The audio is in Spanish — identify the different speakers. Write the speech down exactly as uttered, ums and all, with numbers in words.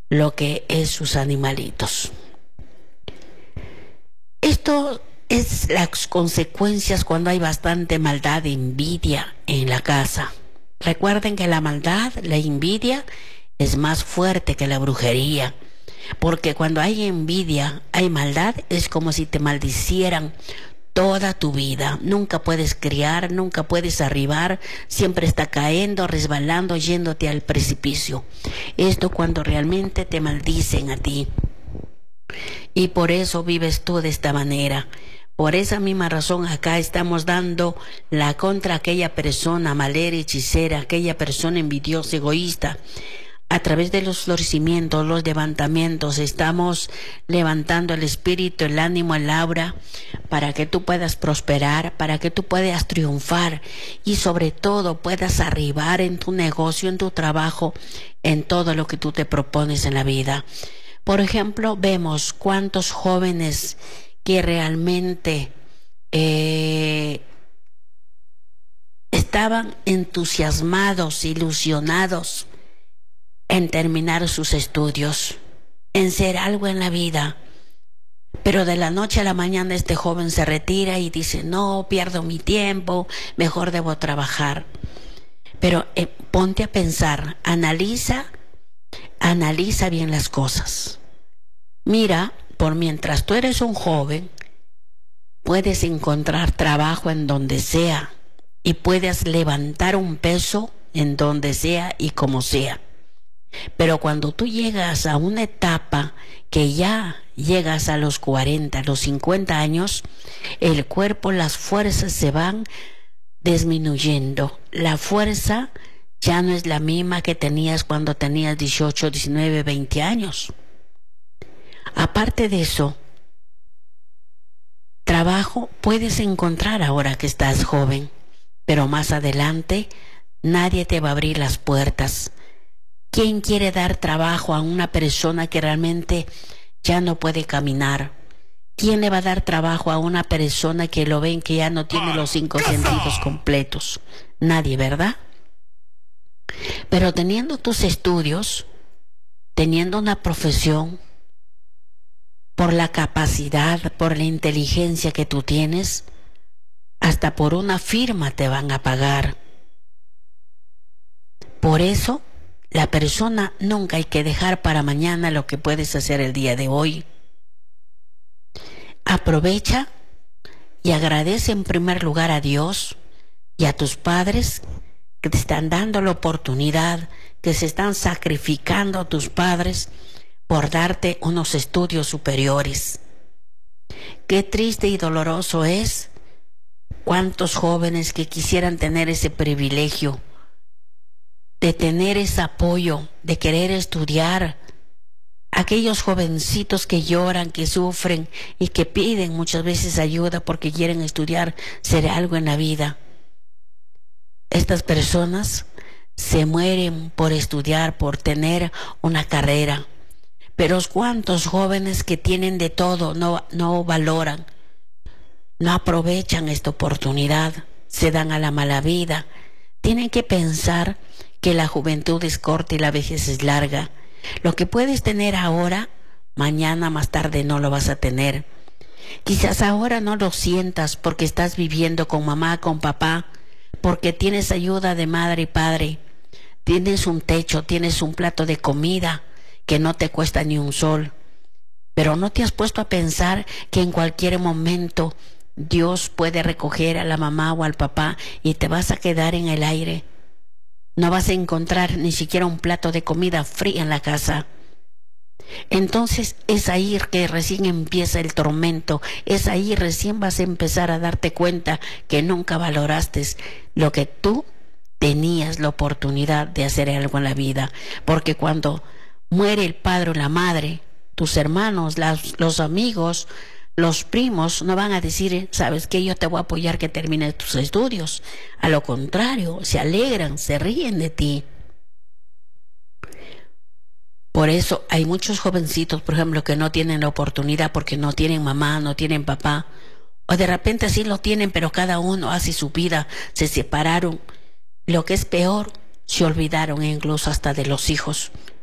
Speaker 1: lo que es sus animalitos. Esto es las consecuencias cuando hay bastante maldad e envidia en la casa. Recuerden que la maldad, la envidia, es más fuerte que la brujería. Porque cuando hay envidia, hay maldad, es como si te maldicieran toda tu vida. Nunca puedes criar, nunca puedes arribar, siempre está cayendo, resbalando, yéndote al precipicio. Esto cuando realmente te maldicen a ti. Y por eso vives tú de esta manera. Por esa misma razón acá estamos dando la contra aquella persona malera, hechicera, aquella persona envidiosa, egoísta. A través de los florecimientos, los levantamientos, estamos levantando el espíritu, el ánimo, el aura, para que tú puedas prosperar, para que tú puedas triunfar y sobre todo puedas arribar en tu negocio, en tu trabajo, en todo lo que tú te propones en la vida. Por ejemplo, vemos cuántos jóvenes que realmente eh, estaban entusiasmados, ilusionados en terminar sus estudios, en ser algo en la vida. Pero de la noche a la mañana este joven se retira y dice, no, pierdo mi tiempo, mejor debo trabajar. Pero eh, ponte a pensar, analiza, analiza bien las cosas. Mira, por mientras tú eres un joven, puedes encontrar trabajo en donde sea y puedes levantar un peso en donde sea y como sea. Pero cuando tú llegas a una etapa que ya llegas a los cuarenta, a los cincuenta años, el cuerpo, las fuerzas se van disminuyendo. La fuerza ya no es la misma que tenías cuando tenías dieciocho, diecinueve, veinte años. Aparte de eso, trabajo puedes encontrar ahora que estás joven, pero más adelante nadie te va a abrir las puertas. ¿Quién quiere dar trabajo a una persona que realmente ya no puede caminar? ¿Quién le va a dar trabajo a una persona que lo ven que ya no tiene los cinco sentidos completos? Nadie, ¿verdad? Pero teniendo tus estudios, teniendo una profesión, por la capacidad, por la inteligencia que tú tienes, hasta por una firma te van a pagar. Por eso, la persona nunca hay que dejar para mañana lo que puedes hacer el día de hoy. Aprovecha y agradece en primer lugar a Dios y a tus padres que te están dando la oportunidad, que se están sacrificando a tus padres por darte unos estudios superiores. Qué triste y doloroso es cuántos jóvenes que quisieran tener ese privilegio de tener ese apoyo, de querer estudiar. Aquellos jovencitos que lloran, que sufren y que piden muchas veces ayuda porque quieren estudiar, ser algo en la vida. Estas personas se mueren por estudiar, por tener una carrera. Pero cuántos jóvenes que tienen de todo no, no valoran, no aprovechan esta oportunidad, se dan a la mala vida. Tienen que pensar que la juventud es corta y la vejez es larga. Lo que puedes tener ahora, mañana más tarde no lo vas a tener. Quizás ahora no lo sientas porque estás viviendo con mamá, con papá, porque tienes ayuda de madre y padre. Tienes un techo, tienes un plato de comida que no te cuesta ni un sol. Pero no te has puesto a pensar que en cualquier momento Dios puede recoger a la mamá o al papá y te vas a quedar en el aire. No vas a encontrar ni siquiera un plato de comida fría en la casa. Entonces es ahí que recién empieza el tormento, es ahí recién vas a empezar a darte cuenta que nunca valoraste lo que tú tenías la oportunidad de hacer algo en la vida. Porque cuando muere el padre o la madre, tus hermanos, las, los amigos, los primos no van a decir, sabes que yo te voy a apoyar que termines tus estudios. A lo contrario, se alegran, se ríen de ti. Por eso hay muchos jovencitos, por ejemplo, que no tienen la oportunidad porque no tienen mamá, no tienen papá. O de repente sí lo tienen, pero cada uno hace su vida, se separaron. Lo que es peor, se olvidaron incluso hasta de los hijos.